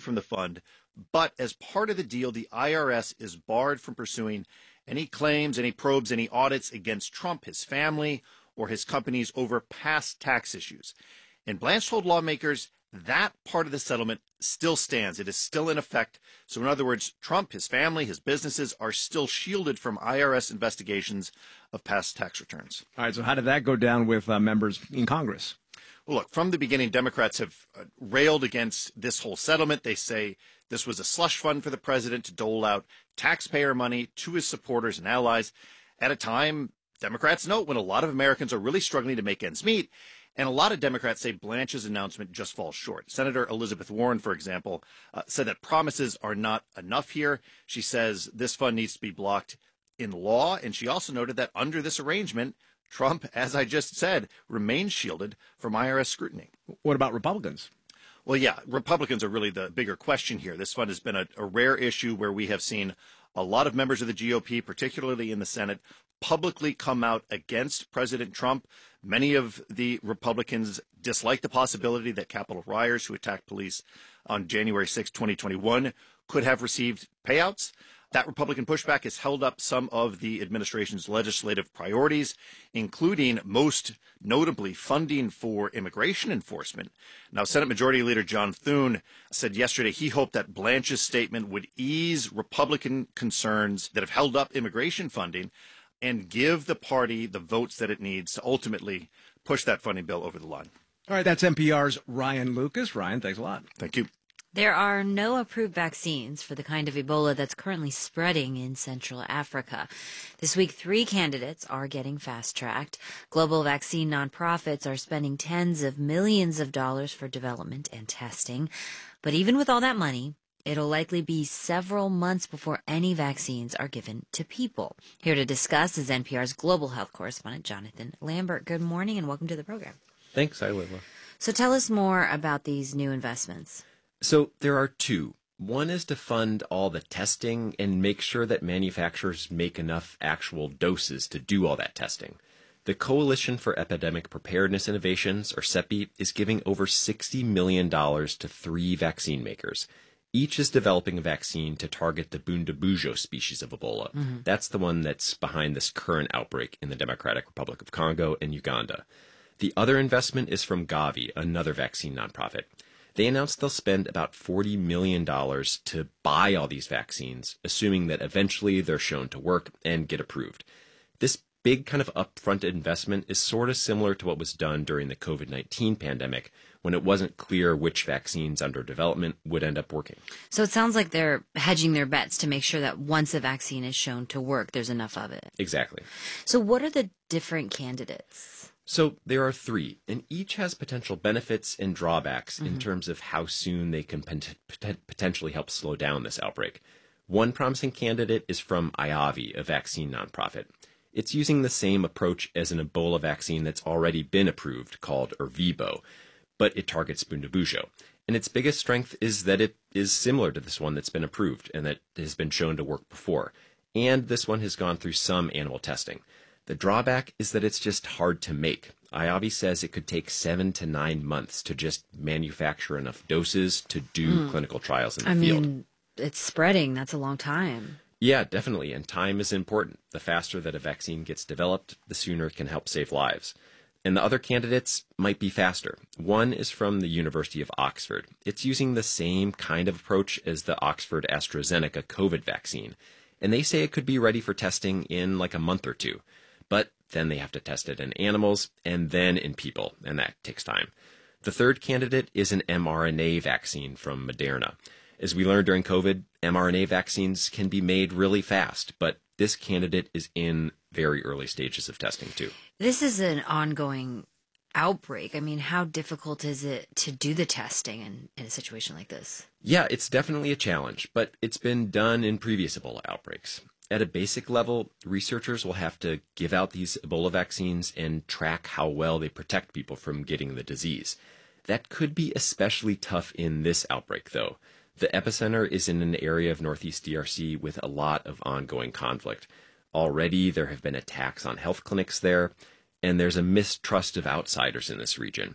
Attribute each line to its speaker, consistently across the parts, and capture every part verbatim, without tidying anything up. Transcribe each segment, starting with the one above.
Speaker 1: from the fund, but as part of the deal, the I R S is barred from pursuing any claims, any probes, any audits against Trump, his family, or his companies over past tax issues. And Blanche told lawmakers that part of the settlement still stands. It is still in effect. So in other words, Trump, his family, his businesses are still shielded from I R S investigations of past tax returns.
Speaker 2: All right, so how did that go down with uh, members in Congress?
Speaker 1: Well, look, from the beginning, Democrats have uh, railed against this whole settlement. They say this was a slush fund for the president to dole out taxpayer money to his supporters and allies at a time, Democrats note, when a lot of Americans are really struggling to make ends meet. And a lot of Democrats say Blanche's announcement just falls short. Senator Elizabeth Warren, for example, uh, said that promises are not enough here. She says this fund needs to be blocked in law. And she also noted that under this arrangement, Trump, as I just said, remains shielded from I R S scrutiny.
Speaker 2: What about Republicans?
Speaker 1: Well, yeah, Republicans are really the bigger question here. This fund has been a, a rare issue where we have seen a lot of members of the G O P, particularly in the Senate, publicly come out against President Trump. Many of the Republicans dislike the possibility that Capitol rioters who attacked police on January sixth, twenty twenty-one could have received payouts. That Republican pushback has held up some of the administration's legislative priorities, including, most notably, funding for immigration enforcement. Now, Senate Majority Leader John Thune said yesterday he hoped that Blanche's statement would ease Republican concerns that have held up immigration funding and give the party the votes that it needs to ultimately push that funding bill over the line.
Speaker 2: All right, that's N P R's Ryan Lucas. Ryan, thanks a lot.
Speaker 1: Thank you.
Speaker 3: There are no approved vaccines for the kind of Ebola that's currently spreading in Central Africa. This week, three candidates are getting fast-tracked. Global vaccine nonprofits are spending tens of millions of dollars for development and testing. But even with all that money, it'll likely be several months before any vaccines are given to people. Here to discuss is N P R's global health correspondent, Jonathan Lambert. Good morning and welcome to the program.
Speaker 4: Thanks, Ayla.
Speaker 3: So tell us more about these new investments.
Speaker 4: So there are two. One is to fund all the testing and make sure that manufacturers make enough actual doses to do all that testing. The Coalition for Epidemic Preparedness Innovations, or CEPI, is giving over sixty million dollars to three vaccine makers. Each is developing a vaccine to target the Bundibugyo species of Ebola. Mm-hmm. That's the one that's behind this current outbreak in the Democratic Republic of Congo and Uganda. The other investment is from Gavi, another vaccine nonprofit. They announced they'll spend about forty million dollars to buy all these vaccines, assuming that eventually they're shown to work and get approved. This big kind of upfront investment is sort of similar to what was done during the COVID nineteen pandemic, when it wasn't clear which vaccines under development would end up working.
Speaker 3: So it sounds like they're hedging their bets to make sure that once a vaccine is shown to work, there's enough of it.
Speaker 4: Exactly.
Speaker 3: So what are the different candidates?
Speaker 4: So there are three, and each has potential benefits and drawbacks mm-hmm. in terms of how soon they can pot- pot- potentially help slow down this outbreak. One promising candidate is from IAVI, a vaccine nonprofit. It's using the same approach as an Ebola vaccine that's already been approved, called Ervebo, but it targets Bundibugyo. And its biggest strength is that it is similar to this one that's been approved and that has been shown to work before. And this one has gone through some animal testing. The drawback is that it's just hard to make. IAVI says it could take seven to nine months to just manufacture enough doses to do mm. clinical trials in the
Speaker 3: I
Speaker 4: field.
Speaker 3: I mean, it's spreading. That's a long time.
Speaker 4: Yeah, definitely. And time is important. The faster that a vaccine gets developed, the sooner it can help save lives. And the other candidates might be faster. One is from the University of Oxford. It's using the same kind of approach as the Oxford AstraZeneca COVID vaccine. And they say it could be ready for testing in like a month or two. But then they have to test it in animals and then in people, and that takes time. The third candidate is an mRNA vaccine from Moderna. As we learned during COVID, mRNA vaccines can be made really fast, but this candidate is in very early stages of testing too.
Speaker 3: This is an ongoing outbreak. I mean, how difficult is it to do the testing in, in a situation like this?
Speaker 4: Yeah, it's definitely a challenge, but it's been done in previous Ebola outbreaks. At a basic level, researchers will have to give out these Ebola vaccines and track how well they protect people from getting the disease. That could be especially tough in this outbreak, though. The epicenter is in an area of northeast D R C with a lot of ongoing conflict. Already, there have been attacks on health clinics there, and there's a mistrust of outsiders in this region.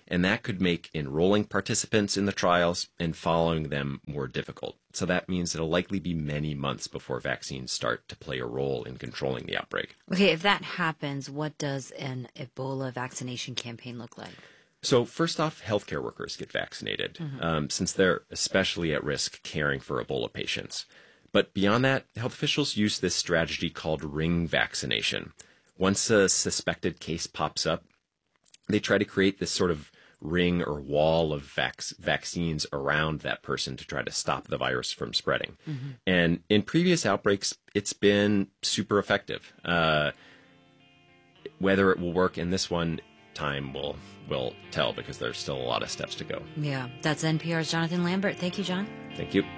Speaker 4: and that could make enrolling participants in the trials and following them more difficult. So that means it'll likely be many months before vaccines start to play a role in controlling the outbreak.
Speaker 3: Okay, if that happens, what does an Ebola vaccination campaign look like?
Speaker 4: So first off, healthcare workers get vaccinated, mm-hmm. um, since they're especially at risk caring for Ebola patients. But beyond that, health officials use this strategy called ring vaccination. Once a suspected case pops up, they try to create this sort of ring or wall of vac- vaccines around that person to try to stop the virus from spreading. Mm-hmm. And in previous outbreaks, it's been super effective. Uh, whether it will work in this one, time will will tell, because there's still a lot of steps to go.
Speaker 3: Yeah, that's N P R's Jonathan Lambert. Thank you, John.
Speaker 4: Thank you.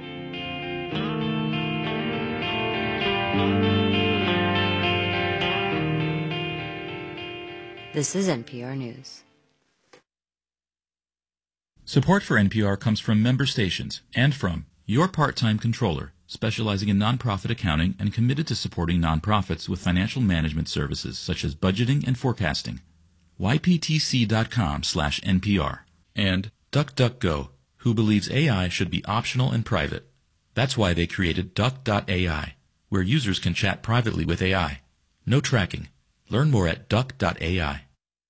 Speaker 3: This is N P R News.
Speaker 5: Support for N P R comes from member stations and from your part-time controller, specializing in nonprofit accounting and committed to supporting nonprofits with financial management services such as budgeting and forecasting. Y P T C dot com slash N P R. And DuckDuckGo, who believes A I should be optional and private. That's why they created Duck dot A I, where users can chat privately with A I. No tracking. Learn more at Duck dot A I.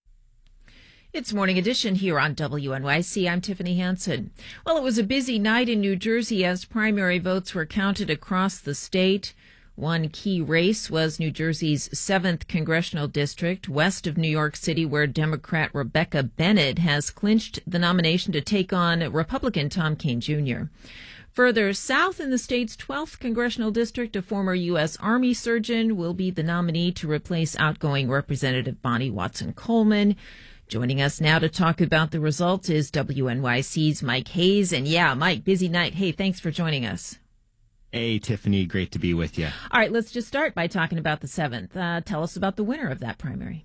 Speaker 6: It's Morning Edition here on W N Y C. I'm Tiffany Hansen. Well, it was a busy night in New Jersey as primary votes were counted across the state. One key race was New Jersey's seventh congressional district, west of New York City, where Democrat Rebecca Bennett has clinched the nomination to take on Republican Tom Kean Junior Further south in the state's twelfth congressional district, a former U S. Army surgeon will be the nominee to replace outgoing Representative Bonnie Watson-Coleman. Joining us now to talk about the results is W N Y C's Mike Hayes. And yeah, Mike, busy night. Hey, thanks for joining us.
Speaker 7: Hey, Tiffany, great to be with you.
Speaker 6: All right, let's just start by talking about the seventh. Uh, tell us about the winner of that primary.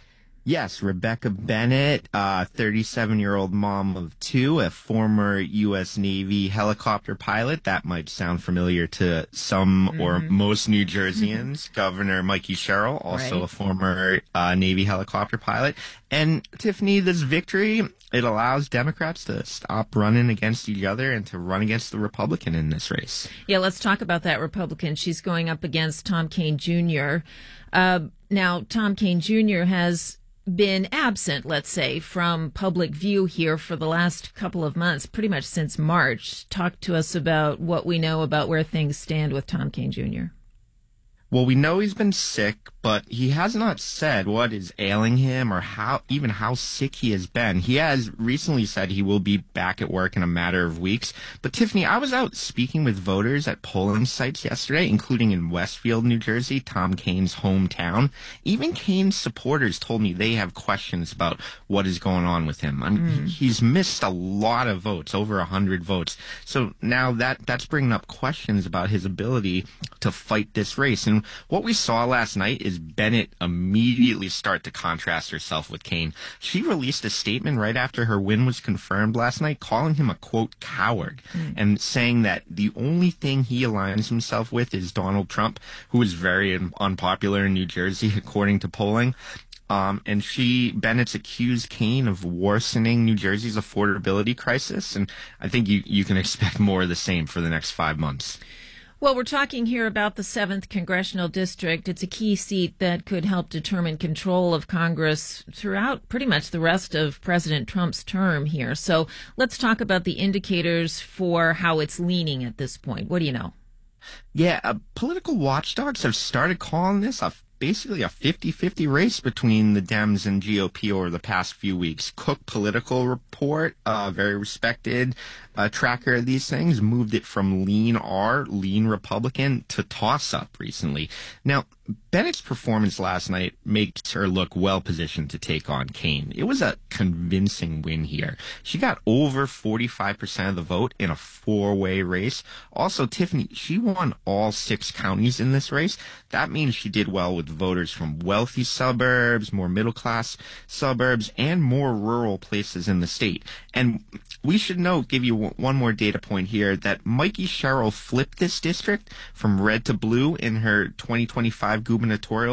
Speaker 7: Yes, Rebecca Bennett, uh, thirty-seven-year-old mom of two, a former U S. Navy helicopter pilot. That might sound familiar to some mm-hmm. or most New Jerseyans. Governor Mikey Sherrill, also
Speaker 6: right.
Speaker 7: a former uh, Navy helicopter pilot. And, Tiffany, this victory, it allows Democrats to stop running against each other and to run against the Republican in this race.
Speaker 6: Yeah, let's talk about that Republican. She's going up against Tom Kean Junior Uh, now, Tom Kean Junior has been absent, let's say, from public view here for the last couple of months, pretty much since March. Talk to us about what we know about where things stand with Tom Kean Junior
Speaker 7: Well, we know he's been sick, but he has not said what is ailing him or how, even how sick he has been. He has recently said he will be back at work in a matter of weeks. But Tiffany, I was out speaking with voters at polling sites yesterday, including in Westfield, New Jersey, Tom Kean's hometown. Even Kean's supporters told me they have questions about what is going on with him. I mean, mm. he's missed a lot of votes, over a hundred votes. So now that that's bringing up questions about his ability to fight this race. And what we saw last night is Bennett immediately start to contrast herself with Kean. She released a statement right after her win was confirmed last night, calling him a, quote, coward, mm. and saying that the only thing he aligns himself with is Donald Trump, who is very un- unpopular in New Jersey, according to polling. Um, and she, Bennett's accused Kean of worsening New Jersey's affordability crisis. And I think you, you can expect more of the same for the next five months.
Speaker 6: Well, we're talking here about the seventh Congressional District. It's a key seat that could help determine control of Congress throughout pretty much the rest of President Trump's term here. So let's talk about the indicators for how it's leaning at this point. What do you know?
Speaker 7: Yeah, uh, political watchdogs have started calling this a basically a fifty-fifty race between the Dems and G O P over the past few weeks. Cook Political Report, a uh, very respected uh, tracker of these things, moved it from lean R, lean Republican, to toss-up recently. Now, Bennett's performance last night makes her look well-positioned to take on Kean. It was a convincing win here. She got over forty-five percent of the vote in a four-way race. Also, Tiffany, she won all six counties in this race. That means she did well with voters from wealthy suburbs, more middle-class suburbs, and more rural places in the state. And we should note, give you one more data point here, that Mikey Sherrill flipped this district from red to blue in her twenty twenty-five gubernatorial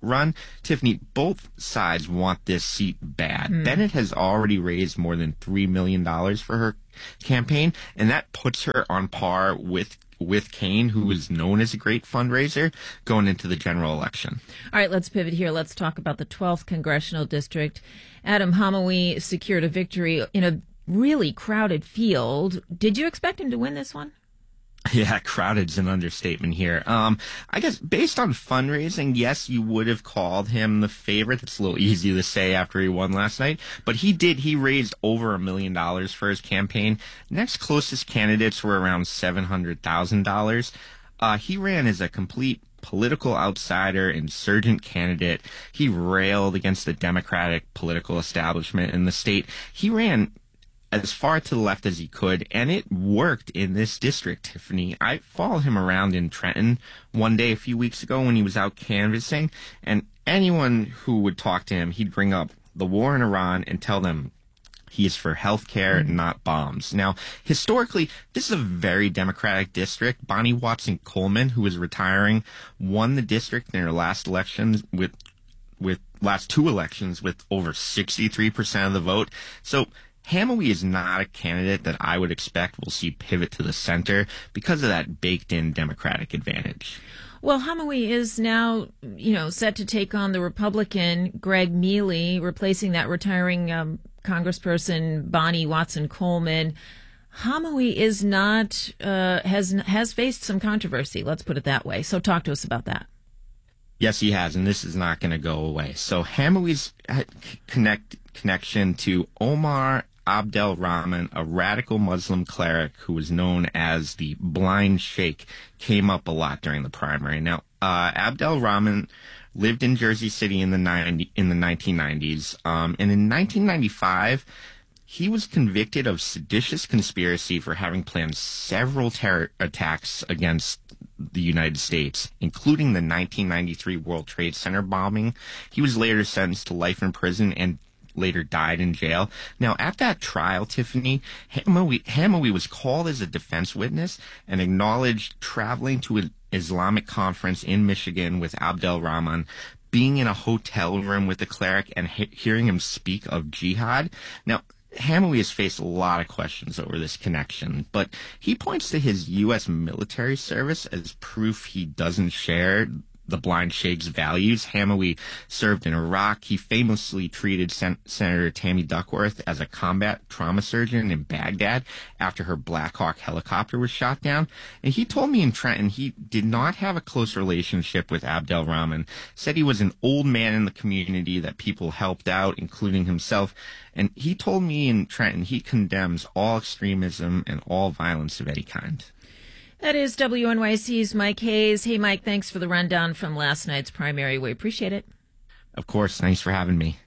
Speaker 7: run. Tiffany, both sides want this seat bad. Mm. Bennett has already raised more than three million dollars for her campaign, and that puts her on par with with Kaine, who is known as a great fundraiser, going into the general election.
Speaker 6: All right, let's pivot here. Let's talk about the twelfth Congressional District. Adam Homowy secured a victory in a really crowded field. Did you expect him to win this one?
Speaker 7: Yeah, crowded's an understatement here. Um, I guess based on fundraising, yes, you would have called him the favorite. It's a little easy to say after he won last night, but he did. He raised over a million dollars for his campaign. Next closest candidates were around seven hundred thousand dollars. Uh, he ran as a complete political outsider, insurgent candidate. He railed against the Democratic political establishment in the state. He ran as far to the left as he could, and it worked in this district, Tiffany. I followed him around in Trenton one day a few weeks ago when he was out canvassing, and anyone who would talk to him, he'd bring up the war in Iran and tell them he is for health care, mm-hmm. not bombs. Now, historically, this is a very Democratic district. Bonnie Watson Coleman, who is retiring, won the district in her last elections with with last two elections with over sixty-three percent of the vote. So Homowy is not a candidate that I would expect will see pivot to the center because of that baked-in Democratic advantage.
Speaker 6: Well, Homowy is now, you know, set to take on the Republican Greg Mealy, replacing that retiring um, Congressperson Bonnie Watson Coleman. Homowy is not uh, has has faced some controversy. Let's put it that way. So, talk to us about that.
Speaker 7: Yes, he has, and this is not going to go away. So, Homowy's connect connection to Omar Abdel Rahman, a radical Muslim cleric who was known as the Blind Sheikh, came up a lot during the primary. Now, uh, Abdel Rahman lived in Jersey City in the ninety, in the nineteen nineties, um, and in nineteen ninety-five, he was convicted of seditious conspiracy for having planned several terror attacks against the United States, including the nineteen ninety-three World Trade Center bombing. He was later sentenced to life in prison and later died in jail. Now, at that trial, Tiffany, Homowy, Homowy was called as a defense witness and acknowledged traveling to an Islamic conference in Michigan with Abdel Rahman, being in a hotel room with the cleric and he- hearing him speak of jihad. Now, Homowy has faced a lot of questions over this connection, but he points to his U S military service as proof he doesn't share the Blind Sheikh's values. Homowy served in Iraq. He famously treated Sen- Senator Tammy Duckworth as a combat trauma surgeon in Baghdad after her Black Hawk helicopter was shot down. And he told me in Trenton he did not have a close relationship with Abdel Rahman, said he was an old man in the community that people helped out, including himself. And he told me in Trenton he condemns all extremism and all violence of any kind.
Speaker 6: That is W N Y C's Mike Hayes. Hey, Mike, thanks for the rundown from last night's primary. We appreciate it.
Speaker 7: Of course. Thanks for having me.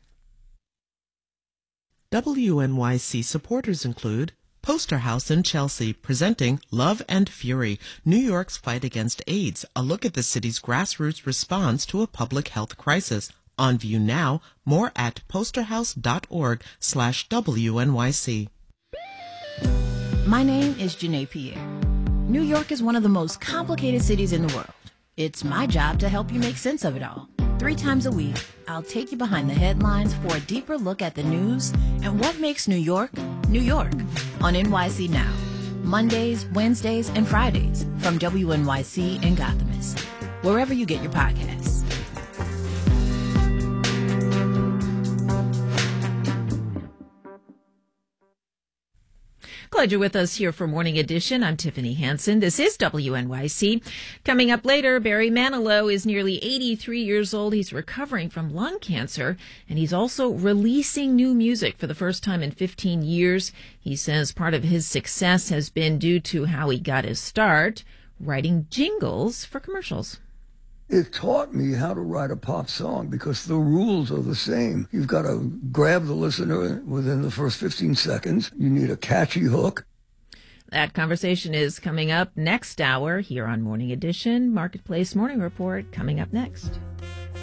Speaker 8: W N Y C supporters include Poster House in Chelsea, presenting Love and Fury, New York's Fight Against AIDS, a look at the city's grassroots response to a public health crisis. On view now, more at posterhouse.org slash WNYC.
Speaker 9: My name is Janae Pierre. New York is one of the most complicated cities in the world. It's my job to help you make sense of it all. Three times a week, I'll take you behind the headlines for a deeper look at the news and what makes New York, New York, on N Y C Now. Mondays, Wednesdays, and Fridays from W N Y C and Gothamist. Wherever you get your podcasts.
Speaker 6: Glad you're with us here for Morning Edition. I'm Tiffany Hansen. This is W N Y C. Coming up later, Barry Manilow is nearly eighty-three years old. He's recovering from lung cancer, and he's also releasing new music for the first time in fifteen years. He says part of his success has been due to how he got his start, writing jingles for commercials.
Speaker 10: It taught me how to write a pop song because the rules are the same. You've got to grab the listener within the first fifteen seconds. You need a catchy hook.
Speaker 6: That conversation is coming up next hour here on Morning Edition. Marketplace Morning Report coming up next.